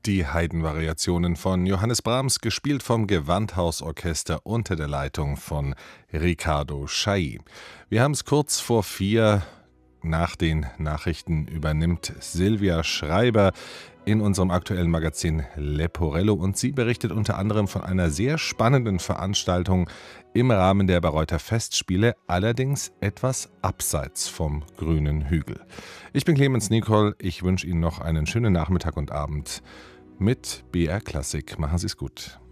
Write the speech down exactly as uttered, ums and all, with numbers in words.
Die Haydn-Variationen von Johannes Brahms, gespielt vom Gewandhausorchester unter der Leitung von Riccardo Chailly. Wir haben es kurz vor vier. Nach den Nachrichten übernimmt Silvia Schreiber in unserem aktuellen Magazin Leporello und sie berichtet unter anderem von einer sehr spannenden Veranstaltung im Rahmen der Bayreuther Festspiele, allerdings etwas abseits vom grünen Hügel. Ich bin Clemens Nicol, ich wünsche Ihnen noch einen schönen Nachmittag und Abend mit B R Klassik. Machen Sie es gut.